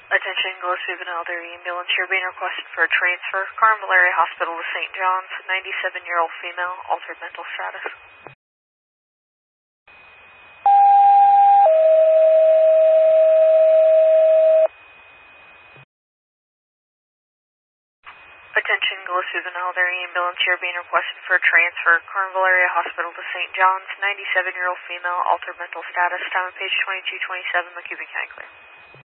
Attention, Gillespie Juvenile Dairy Ambulance. You're being requested for a transfer. Carmel Area Hospital to St. John's. 97-year-old female, altered mental status. Attention, Gillespie Juvenile Dairy Ambulance. You're being requested for a transfer. Carmel Area Hospital to St. John's. 97-year-old female, altered mental status. Time of page 2227, McCubbin County Clear.